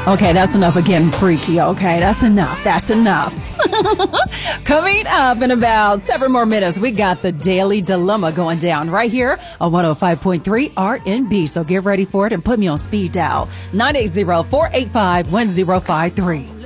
Okay, that's enough of getting freaky. Okay, that's enough. That's enough. Coming up in about 7 more minutes, we got the Daily Dilemma going down right here on 105.3 RNB. So get ready for it and put me on speed dial 980-485-1053.